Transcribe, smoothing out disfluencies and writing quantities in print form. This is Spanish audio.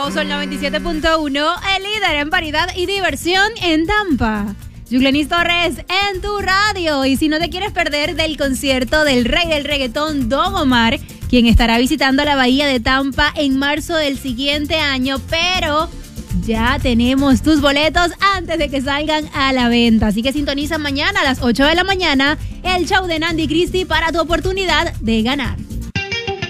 Sol 97.1, el líder en variedad y diversión en Tampa. Yuglenis Torres en tu radio. Y si no te quieres perder del concierto del rey del reggaetón, Don Omar, quien estará visitando la bahía de Tampa en marzo del siguiente año, pero ya tenemos tus boletos antes de que salgan a la venta. Así que sintoniza mañana a las 8 de la mañana el show de Nandi Christie para tu oportunidad de ganar.